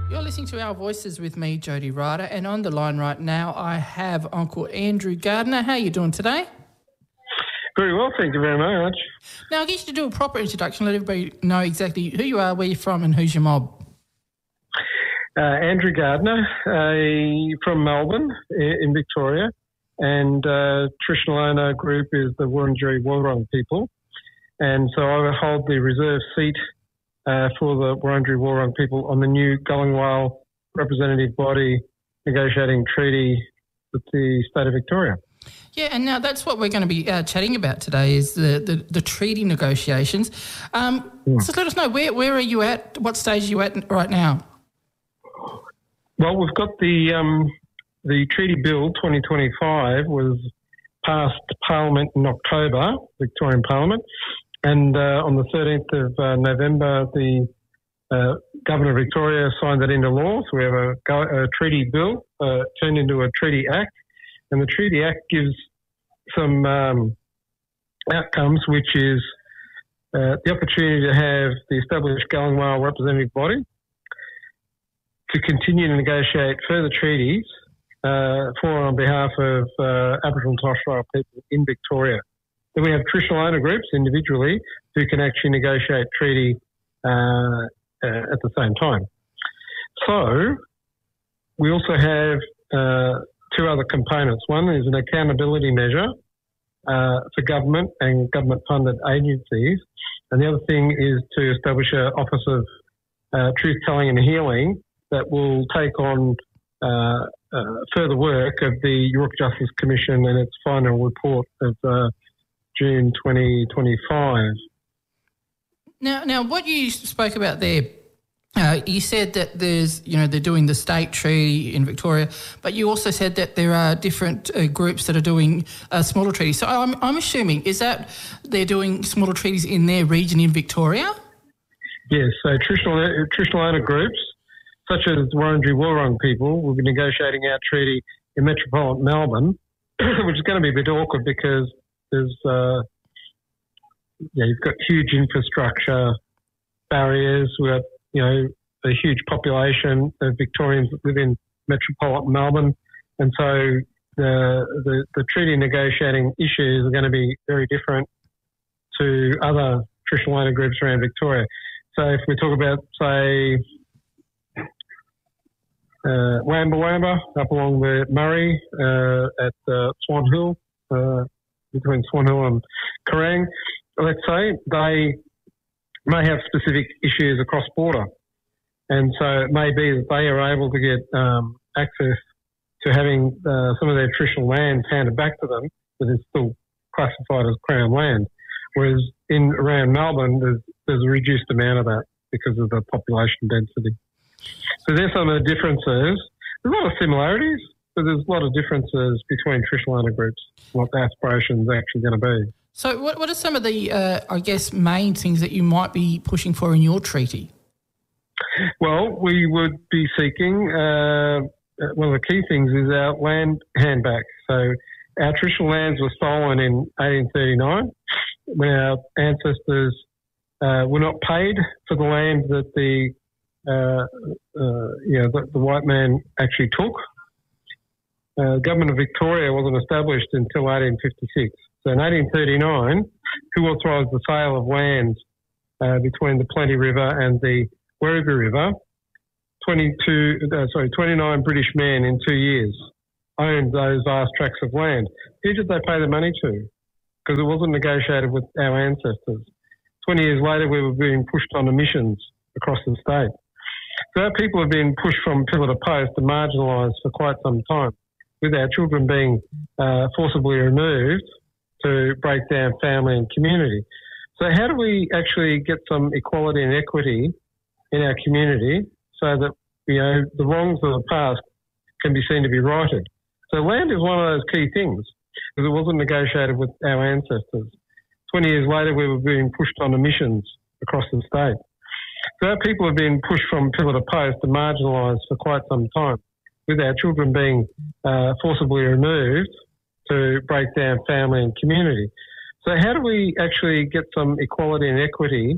You're listening to Our Voices with me, Jody Ryder, and on the line right now I have Uncle Andrew Gardner. How are you doing today? Very well, thank you very much. Now, I get you to do a proper introduction, let everybody know exactly who you are, where you're from and who's your mob. Andrew Gardner from Melbourne in Victoria, and traditional owner group is the Wurundjeri Woi-wurrung people, and so I hold the reserve seat for the Wurundjeri Woi-wurrung people on the new Gulingwale representative body negotiating treaty with the state of Victoria. Yeah, and now that's what we're going to be chatting about today is the treaty negotiations. So let us know, where are you at? What stage are you at right now? Well, we've got the treaty bill 2025 was passed Parliament in October, Victorian Parliament, and on the 13th of November, the Governor of Victoria signed that into law. So we have a treaty bill turned into a treaty act, and the treaty act gives some outcomes, which is the opportunity to have the established Gulingwale representative body to continue to negotiate further treaties for and on behalf of Aboriginal and Torres Strait people in Victoria. Then we have traditional owner groups individually who can actually negotiate treaty at the same time. So we also have two other components. One is an accountability measure for government and government-funded agencies, and the other thing is to establish an Office of Truth-Telling and Healing that will take on further work of the York Justice Commission and its final report of June 2025. Now, what you spoke about there, you said that they're doing the state treaty in Victoria, but you also said that there are different groups that are doing smaller treaties. So I'm assuming, is that they're doing smaller treaties in their region in Victoria? Yes, so traditional owner groups, such as Wurundjeri Woi-wurrung people, will be negotiating our treaty in metropolitan Melbourne, which is going to be a bit awkward because there's, you've got huge infrastructure barriers. We've got, a huge population of Victorians that live in metropolitan Melbourne, and so the treaty negotiating issues are going to be very different to other traditional owner groups around Victoria. So if we talk about, say, Wamba Wamba up along the Murray at Swan Hill, between Swan Hill and Kerrang, let's say, they may have specific issues across border. And so it may be that they are able to get access to having some of their traditional lands handed back to them, but it's still classified as Crown land. Whereas around Melbourne, there's a reduced amount of that because of the population density. So there's some of the differences. There's a lot of similarities, but there's a lot of differences between traditional owner groups, what the aspirations are actually going to be. So what are some of the, main things that you might be pushing for in your treaty? Well, we would be seeking, one of the key things is our land handback. So our traditional lands were stolen in 1839 when our ancestors were not paid for the land that the white man actually took. The Government of Victoria wasn't established until 1856. So in 1839, who authorised the sale of land between the Plenty River and the Werribee River? 29 British men in 2 years owned those vast tracts of land. Who did they pay the money to? Because it wasn't negotiated with our ancestors. 20 years later, we were being pushed on emissions across the state. So our people have been pushed from pillar to post and marginalised for quite some time, with our children being forcibly removed to break down family and community. So how do we actually get some equality and equity in our community so that, the wrongs of the past can be seen to be righted? So land is one of those key things because it wasn't negotiated with our ancestors. 20 years later, we were being pushed on emissions across the state. So our people have been pushed from pillar to post and marginalised for quite some time, with our children being forcibly removed to break down family and community. So how do we actually get some equality and equity